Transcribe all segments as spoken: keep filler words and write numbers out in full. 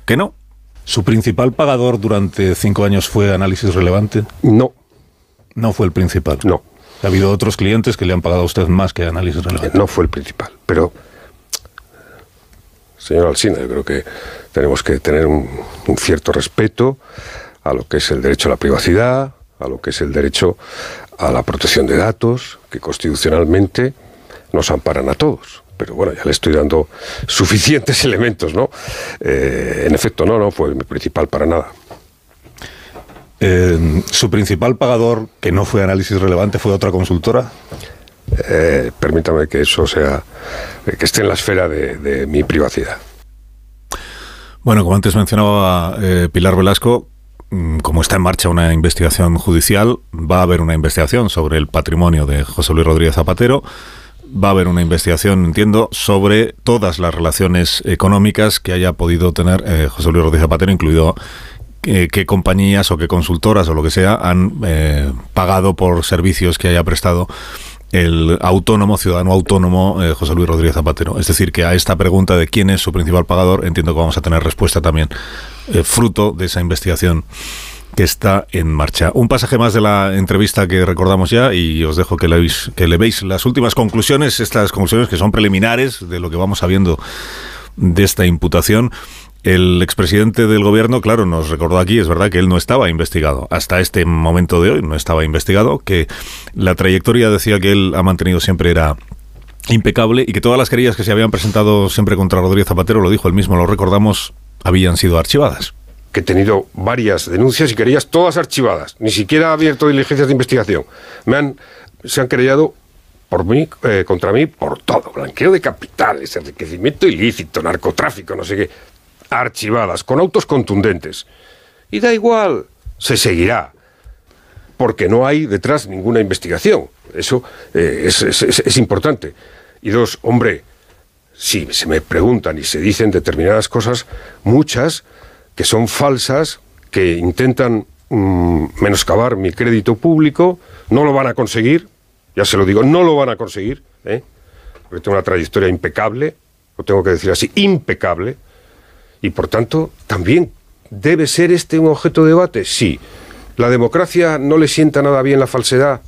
que no. ¿Su principal pagador durante cinco años fue Análisis Relevante? No. No fue el principal. No. Ha habido otros clientes que le han pagado a usted más que Análisis Relevante. No fue el principal, pero... Señor Alsina, yo creo que tenemos que tener un, un cierto respeto a lo que es el derecho a la privacidad, a lo que es el derecho a la protección de datos, que constitucionalmente nos amparan a todos. Pero bueno, ya le estoy dando suficientes elementos, ¿no? Eh, en efecto, no, no fue mi principal para nada. Eh, ¿Su principal pagador, que no fue Análisis Relevante, fue otra consultora? Eh, permítame que eso sea, que esté en la esfera de, de mi privacidad. Bueno, como antes mencionaba eh, Pilar Velasco, como está en marcha una investigación judicial, va a haber una investigación sobre el patrimonio de José Luis Rodríguez Zapatero, va a haber una investigación, entiendo, sobre todas las relaciones económicas que haya podido tener eh, José Luis Rodríguez Zapatero, incluido eh, qué compañías o qué consultoras o lo que sea han eh, pagado por servicios que haya prestado el autónomo, ciudadano autónomo eh, José Luis Rodríguez Zapatero. Es decir, que a esta pregunta de quién es su principal pagador, entiendo que vamos a tener respuesta también, eh, fruto de esa investigación que está en marcha. Un pasaje más de la entrevista que recordamos ya y os dejo que le veis, que le veis las últimas conclusiones, estas conclusiones que son preliminares de lo que vamos sabiendo de esta imputación. El expresidente del gobierno, claro, nos recordó aquí, es verdad que él no estaba investigado. Hasta este momento de hoy no estaba investigado, que la trayectoria decía que él ha mantenido siempre era impecable y que todas las querellas que se habían presentado siempre contra Rodríguez Zapatero, lo dijo él mismo, lo recordamos, habían sido archivadas. Que he tenido varias denuncias y querellas todas archivadas. Ni siquiera ha abierto diligencias de investigación. Me han, se han querellado por mí, eh, contra mí, por todo. Blanqueo de capitales, enriquecimiento ilícito, narcotráfico, no sé qué. Archivadas, con autos contundentes. Y da igual, se seguirá. Porque no hay detrás ninguna investigación. Eso eh, es, es, es, es importante. Y dos, hombre, si se me preguntan y se dicen determinadas cosas, muchas que son falsas, que intentan mmm, menoscabar mi crédito público, no lo van a conseguir, ya se lo digo, no lo van a conseguir, ¿eh? Porque tengo una trayectoria impecable, lo tengo que decir así, impecable, y por tanto, también debe ser este un objeto de debate. Sí, la democracia no le sienta nada bien la falsedad.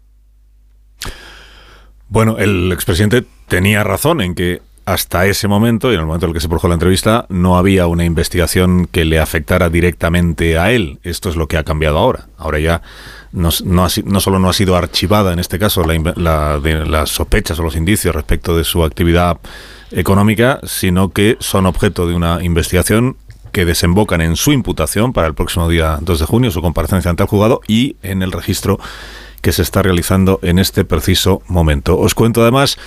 Bueno, el expresidente tenía razón en que hasta ese momento, y en el momento en el que se produjo la entrevista, no había una investigación que le afectara directamente a él. Esto es lo que ha cambiado ahora. Ahora ya no, no, ha, no solo no ha sido archivada, en este caso, la, la, de, las sospechas o los indicios respecto de su actividad económica, sino que son objeto de una investigación que desembocan en su imputación para el próximo día dos de junio, su comparecencia ante el juzgado, y en el registro que se está realizando en este preciso momento. Os cuento además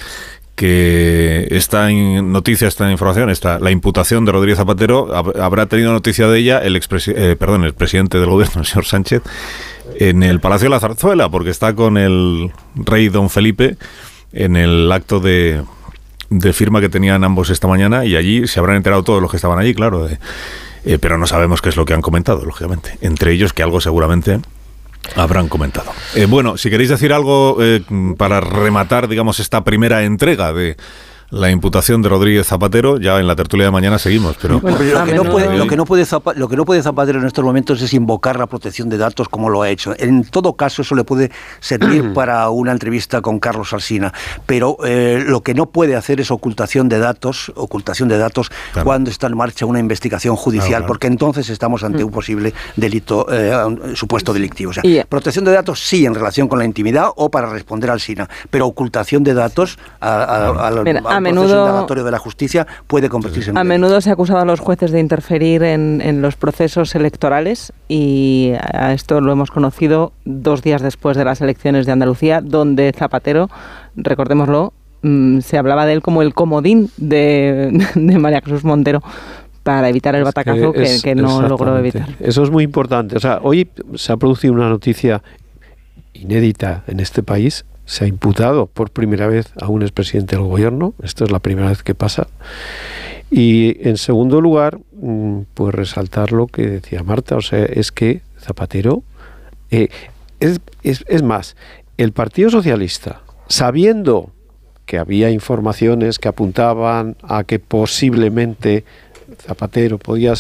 que esta noticia, esta información, esta, la imputación de Rodríguez Zapatero, hab, habrá tenido noticia de ella el, expresi- eh, perdón, el presidente del gobierno, el señor Sánchez, en el Palacio de la Zarzuela, porque está con el rey don Felipe en el acto de, de firma que tenían ambos esta mañana, y allí se habrán enterado todos los que estaban allí, claro, de, eh, pero no sabemos qué es lo que han comentado, lógicamente. Entre ellos que algo seguramente habrán comentado. Eh, bueno, si queréis decir algo eh, para rematar, digamos, esta primera entrega de la imputación de Rodríguez Zapatero, ya en la tertulia de mañana seguimos, pero... Bueno, lo, que no puede, lo, que no puede Zapa, lo que no puede Zapatero en estos momentos es invocar la protección de datos como lo ha hecho. En todo caso, eso le puede servir para una entrevista con Carlos Alsina, pero eh, lo que no puede hacer es ocultación de datos, ocultación de datos claro. cuando está en marcha una investigación judicial, claro, claro. porque entonces estamos ante un posible delito, eh, un supuesto delictivo. O sea, yeah. protección de datos sí en relación con la intimidad o para responder a Alsina, pero ocultación de datos a, a, a, Mira, a A menudo, de la justicia puede convertirse en a un menudo se ha acusado a los jueces de interferir en, en los procesos electorales, y a esto lo hemos conocido dos días después de las elecciones de Andalucía, donde Zapatero, recordémoslo, mmm, se hablaba de él como el comodín de, de María Jesús Montero para evitar el batacazo que, es, que, que no logró evitar. Eso es muy importante. O sea, hoy se ha producido una noticia inédita en este país. Se ha imputado por primera vez a un expresidente del gobierno. Esto es la primera vez que pasa. Y en segundo lugar, pues resaltar lo que decía Marta, o sea, es que Zapatero, eh, es, es, es más, el Partido Socialista, sabiendo que había informaciones que apuntaban a que posiblemente Zapatero podía